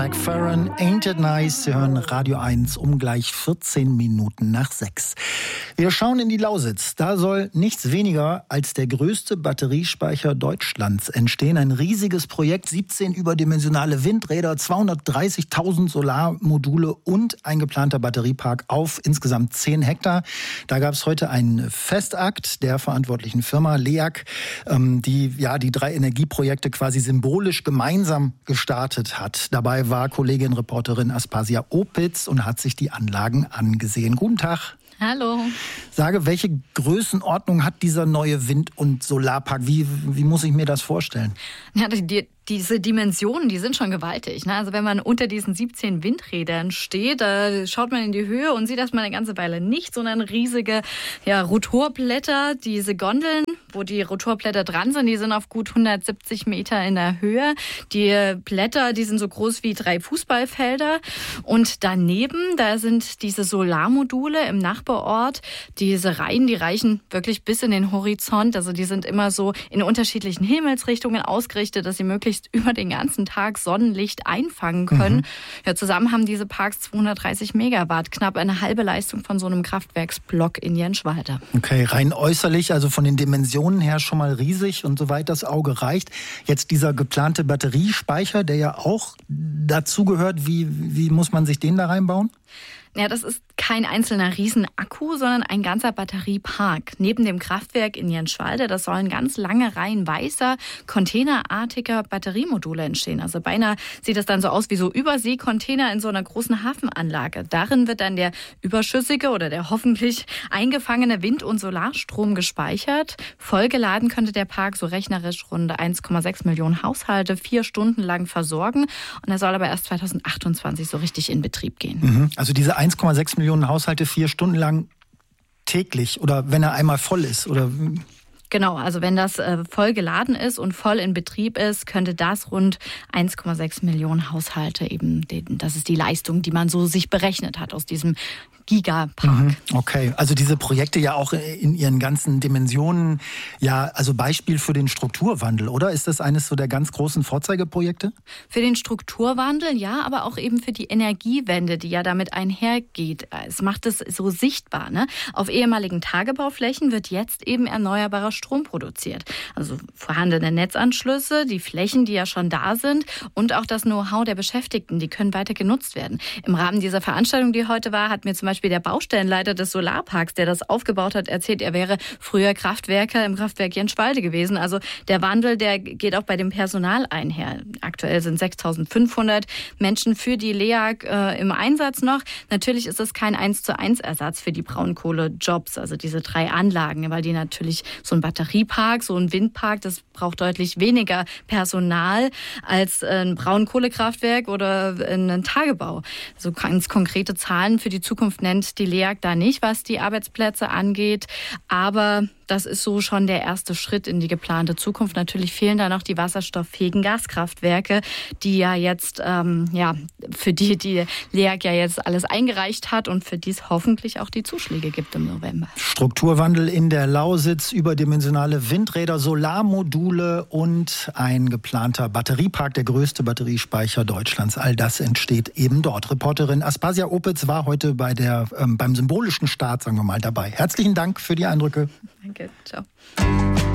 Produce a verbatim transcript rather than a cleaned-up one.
Like Farron, Ain't It Nice? Sie hören Radio eins um gleich vierzehn Minuten nach sechs. Wir schauen in die Lausitz. Da soll nichts weniger als der größte Batteriespeicher Deutschlands entstehen. Ein riesiges Projekt, siebzehn überdimensionale Windräder, zweihundertdreißigtausend Solarmodule und ein geplanter Batteriepark auf insgesamt zehn Hektar. Da gab es heute einen Festakt der verantwortlichen Firma L E A G, ähm, die ja die drei Energieprojekte quasi symbolisch gemeinsam gestartet hat. Dabei war Kollegin Reporterin Aspasia Opitz und hat sich die Anlagen angesehen. Guten Tag. Hallo. Sage, welche Größenordnung hat dieser neue Wind- und Solarpark? Wie, wie muss ich mir das vorstellen? Ja, die, diese Dimensionen, die sind schon gewaltig. Ne? Also wenn man unter diesen siebzehn Windrädern steht, da schaut man in die Höhe und sieht erstmal eine ganze Weile nichts, sondern riesige ja, Rotorblätter, diese Gondeln, wo die Rotorblätter dran sind, die sind auf gut hundertsiebzig Meter in der Höhe. Die Blätter, die sind so groß wie drei Fußballfelder. Und daneben, da sind diese Solarmodule im Nachbarort. Diese Reihen, die reichen wirklich bis in den Horizont. Also die sind immer so in unterschiedlichen Himmelsrichtungen ausgerichtet, dass sie möglichst über den ganzen Tag Sonnenlicht einfangen können. Mhm. Ja, zusammen haben diese Parks zweihundertdreißig Megawatt, knapp eine halbe Leistung von so einem Kraftwerksblock in Jenschwalde. Okay, rein äußerlich, also von den Dimensionen her schon mal riesig und soweit das Auge reicht. Jetzt dieser geplante Batteriespeicher, der ja auch dazugehört, wie, wie muss man sich den da reinbauen? Ja, das ist kein einzelner Riesenakku, sondern ein ganzer Batteriepark. Neben dem Kraftwerk in Jenschwalde, das sollen ganz lange Reihen weißer, containerartiger Batteriemodule entstehen. Also beinahe sieht das dann so aus wie so Überseekontainer in so einer großen Hafenanlage. Darin wird dann der überschüssige oder der hoffentlich eingefangene Wind- und Solarstrom gespeichert. Vollgeladen könnte der Park so rechnerisch rund eins Komma sechs Millionen Haushalte vier Stunden lang versorgen. Und er soll aber erst zweitausendachtundzwanzig so richtig in Betrieb gehen. Mhm. Also diese eins Komma sechs Millionen Haushalte vier Stunden lang täglich oder wenn er einmal voll ist? Oder? Genau, also wenn das äh, voll geladen ist und voll in Betrieb ist, könnte das rund eins Komma sechs Millionen Haushalte eben, das ist die Leistung, die man so sich berechnet hat aus diesem Gigapark. Mhm, okay, also diese Projekte ja auch in ihren ganzen Dimensionen, ja, also Beispiel für den Strukturwandel, oder? Ist das eines so der ganz großen Vorzeigeprojekte? Für den Strukturwandel, ja, aber auch eben für die Energiewende, die ja damit einhergeht. Es macht es so sichtbar, ne? Auf ehemaligen Tagebauflächen wird jetzt eben erneuerbarer Strom produziert. Also vorhandene Netzanschlüsse, die Flächen, die ja schon da sind und auch das Know-how der Beschäftigten, die können weiter genutzt werden. Im Rahmen dieser Veranstaltung, die heute war, hat mir zum Beispiel der Baustellenleiter des Solarparks, der das aufgebaut hat, erzählt, er wäre früher Kraftwerker im Kraftwerk Jenschwalde gewesen. Also der Wandel, der geht auch bei dem Personal einher. Aktuell sind sechstausendfünfhundert Menschen für die L E A G äh, im Einsatz noch. Natürlich ist es kein eins zu eins Ersatz für die Braunkohlejobs, also diese drei Anlagen, weil die natürlich so ein Batteriepark, so ein Windpark, das braucht deutlich weniger Personal als ein Braunkohlekraftwerk oder ein Tagebau. So ganz konkrete Zahlen für die Zukunft nennt die L E A G da nicht, was die Arbeitsplätze angeht. Aber das ist so schon der erste Schritt in die geplante Zukunft. Natürlich fehlen da noch die wasserstofffähigen Gaskraftwerke, die ja jetzt, ähm, ja, für die die L E A G ja jetzt alles eingereicht hat und für die es hoffentlich auch die Zuschläge gibt im November. Strukturwandel in der Lausitz, überdimensionale Windräder, Solarmodule und ein geplanter Batteriepark, der größte Batteriespeicher Deutschlands. All das entsteht eben dort. Reporterin Aspasia Opitz war heute bei der, ähm, beim symbolischen Start, sagen wir mal, dabei. Herzlichen Dank für die Eindrücke. Danke, ciao.